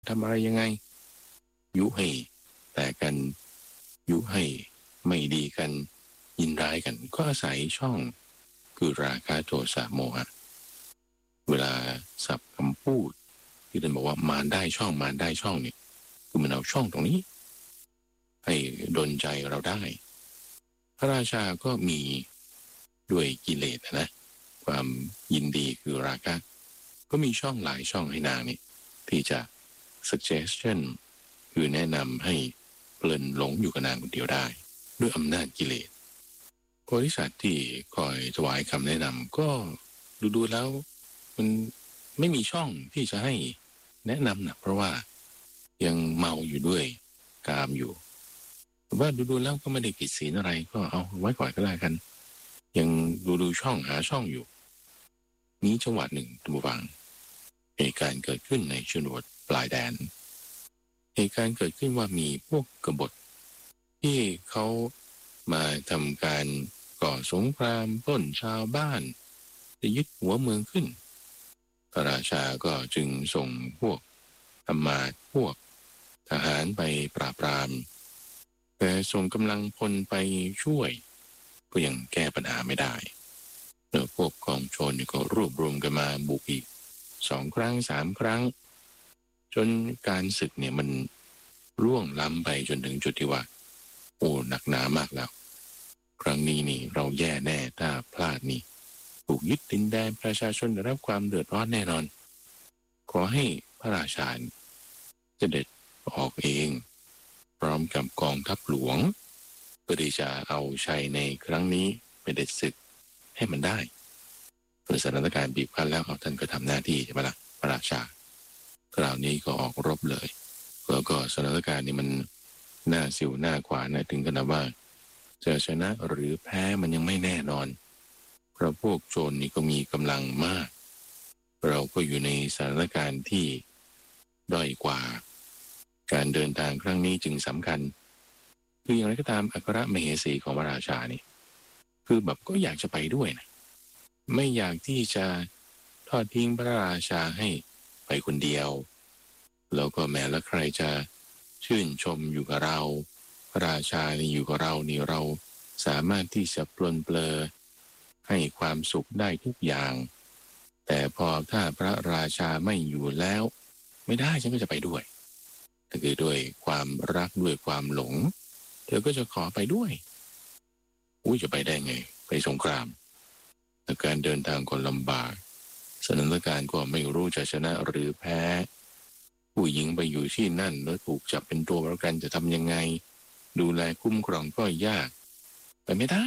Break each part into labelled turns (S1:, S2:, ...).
S1: ทำอะไรยังไงยุให้แต่กันยุให้ไม่ดีกันยินร้ายกันก็อาศัยช่องคือราคะโทสะโมหะเวลาศัพท์คำพูดที่ท่านบอกว่ามารได้ช่องมารได้ช่องเนี่ยคือมันเอาช่องตรงนี้ให้ดลใจเราได้พระราชาก็มีด้วยกิเลสนะความยินดีคือราคะก็มีช่องหลายช่องให้นางนี่ที่จะ suggestion คือแนะนำให้เพลินหลงอยู่กับนางคนเดียวได้ด้วยอำนาจกิเลสบริษัทที่คอยถวายคำแนะนำก็ดูแล้วมันไม่มีช่องที่จะให้แนะนำนะเพราะว่ายังเมาอยู่ด้วยกามอยู่ว่าดูแล้วก็ไม่ได้ผิดศีลอะไรก็เอาไว้ก่อนก็ได้กันยังดูช่องหาช่องอยู่นี้จังหวัดหนึ่งท่านผู้ฟังเหตุการณ์เกิดขึ้นในชนบทปลายแดนเหตุการณ์เกิดขึ้นว่ามีพวกกบฏที่เขามาทำการก่อสงครามปล้นชาวบ้านจะยึดหัวเมืองขึ้นพระราชาก็จึงส่งพวกอมาตย์พวกทหารไปปราบปรามแต่ส่งกำลังพลไปช่วยก็ยังแก้ปัญหาไม่ได้แล้วพวกกองโจรก็รวบรวมกันมาบุกอีก2 ครั้ง 3 ครั้งจนการศึกเนี่ยมันล่วงล้ำไปจนถึงจุดที่ว่าโอ้หนักหนามากแล้วครั้งนี้นี่เราแย่แน่ถ้าพลาดนี่ถูกยึดดินแดนประชาชนได้รับความเดือดร้อนแน่นอนขอให้พระราชาเสด็จออกเองพร้อมกับกองทัพหลวงเพื่อที่จะเอาชัยในครั้งนี้ไปเด็ดศึกให้มันได้เมื่อสถานการณ์บีบคั้นแล้วท่านก็ทำหน้าที่ใช่ไหมล่ะพระราชาคราวนี้ก็ออกรบเลยแล้วก็สถานการณ์นี้มันหน้าสิวหน้าขวานนะถึงขนาดว่าจะชนะหรือแพ้มันยังไม่แน่นอนเพราะพวกโจรนี่ก็มีกำลังมากเราก็อยู่ในสถานการณ์ที่ด้อยกว่าการเดินทางครั้งนี้จึงสำคัญคืออย่างไรก็ตามอัครมเหสีของพระราชานี่คือแบบก็อยากจะไปด้วยนะไม่อยากที่จะทอดทิ้งพระราชาให้ไปคนเดียวแล้วก็แม้แล้วใครจะชื่นชมอยู่กับเราพระราชานี่อยู่กับเรานี่เราสามารถที่จะปลนเปลือให้ความสุขได้ทุกอย่างแต่พอถ้าพระราชาไม่อยู่แล้วไม่ได้ฉันก็จะไปด้วยแต่คือด้วยความรักด้วยความหลงเธอก็จะขอไปด้วยจะไปได้ไงไปสงครามแต่การเดินทางก็ลำบากสถานการณ์ก็ไม่รู้จะชนะหรือแพ้ผู้หญิงไปอยู่ที่นั่นแล้วถูกจับเป็นตัวประกันจะทำยังไงดูแลคุ้มครองก็ยากไปไม่ได้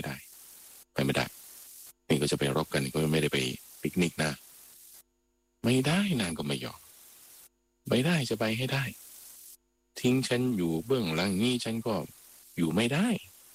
S1: นี่ก็จะไปรบกันก็ไม่ได้ไปปิกนิกนะไม่ได้นางก็ไม่ยอมไม่ได้จะไปให้ได้ทิ้งฉันอยู่เบื้องหลังนี้ฉันก็อยู่ไม่ได้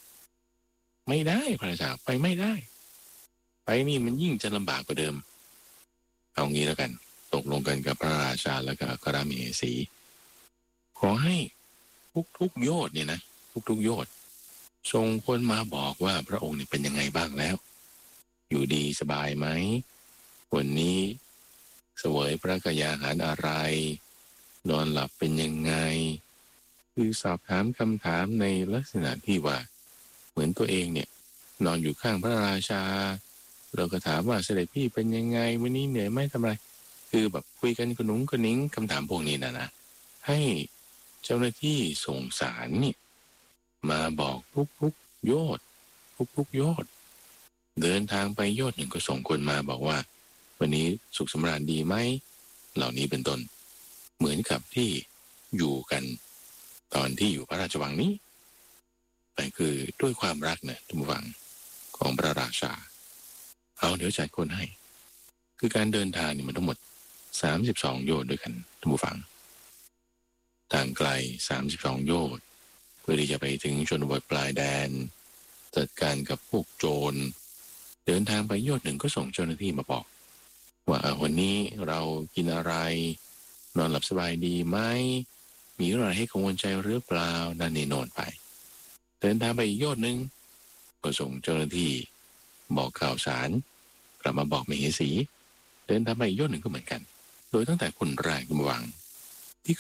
S1: พระราชาไปไม่ได้ไปนี่มันยิ่งจะลำบากกว่าเดิมเอางี้แล้วกันตกลงกันกับพระราชาและกับอัครมเหสีขอให้ทุกโยชน์เนี่ยนะทุกโยชน์ส่งคนมาบอกว่าพระองค์นี่เป็นยังไงบ้างแล้วอยู่ดีสบายไหมวันนี้เสวยพระกยาหารอะไรนอนหลับเป็นยังไงคือสอบถามคำถามในลักษณะที่ว่าเหมือนตัวเองเนี่ยนอนอยู่ข้างพระราชาเราก็ถามว่าเสด็จพี่เป็นยังไงวันนี้เหนื่อยไหมทำอะไรคือแบบคุยกันกระนุ้งกระนิ้งคำถามพวกนี้นะให้เจ้าหน้าที่ส่งสารนี่มาบอกทุกโยชน์ทุกโยชน์เดินทางไปโยชน์หนึ่งก็ส่งคนมาบอกว่าวันนี้สุขสำราญดีไหมเหล่านี้เป็นต้นเหมือนกับที่อยู่กันตอนที่อยู่พระราชวังนี้แต่คือด้วยความรักนะทุกฝังของพระราชาเอาเดี๋ยวจัดคนให้คือการเดินทางนี่มันทั้งหมด32โยชน์ด้วยกันทุกฝังทางไกล32โยชน์เพื่อที่จะไปถึงชนบทปลายแดนจัดการกับพวกโจรเดินทางไปโยชน์หนึ่งก็ส่งเจ้าหน้าที่มาบอกว่าวันนี้เรากินอะไรนอนหลับสบายดีไหมมีอะไรให้กังวลใจหรือเปล่านั่นนี่โน่นไปเดินทางไปอีกโยชน์หนึ่งก็ส่งเจ้าหน้าที่บอกข่าวสารกลับมาบอกมเหสีเดินทางไปอีกโยชน์หนึ่งก็เหมือนกันโดยตั้งแต่คนแรกระวัง